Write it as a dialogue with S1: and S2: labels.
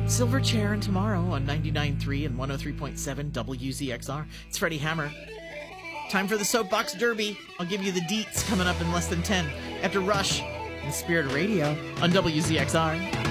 S1: Silverchair and Tomorrow on 99.3 and 103.7 WZXR. It's Freddie Hammer. Time for the Soapbox Derby. I'll give you the deets coming up in less than 10 after Rush in the Spirit of Radio on WZXR.